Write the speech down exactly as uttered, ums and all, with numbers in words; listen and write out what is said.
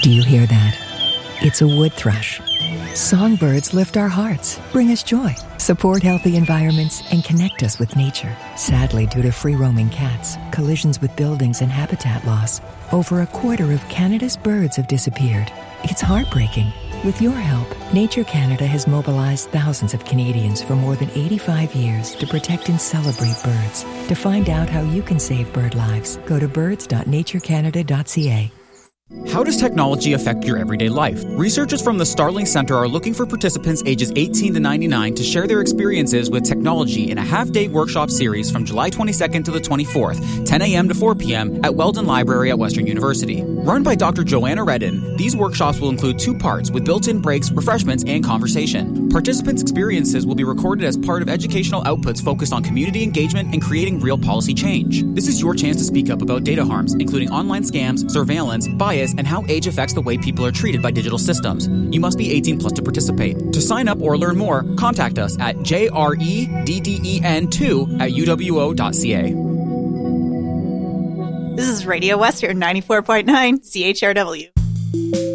Do you hear that? It's a wood thrush. Songbirds lift our hearts, bring us joy, support healthy environments, and connect us with nature. Sadly, due to free-roaming cats, collisions with buildings, and habitat loss, over a quarter of Canada's birds have disappeared. It's heartbreaking. With your help, Nature Canada has mobilized thousands of Canadians for more than eighty-five years to protect and celebrate birds. To find out how you can save bird lives, go to birds dot nature canada dot c a. How does technology affect your everyday life? Researchers from the Starling Centre are looking for participants ages eighteen to ninety-nine to share their experiences with technology in a half-day workshop series from July twenty-second to the twenty-fourth, ten a.m. to four p.m. at Weldon Library at Western University. Run by Doctor Joanna Redden, these workshops will include two parts with built-in breaks, refreshments, and conversation. Participants' experiences will be recorded as part of educational outputs focused on community engagement and creating real policy change. This is your chance to speak up about data harms, including online scams, surveillance, bias, and how age affects the way people are treated by digital systems. You must be eighteen plus to participate. To sign up or learn more, contact us at J R E D D E N two at U W O dot C A. This is Radio Western ninety-four point nine C H R W.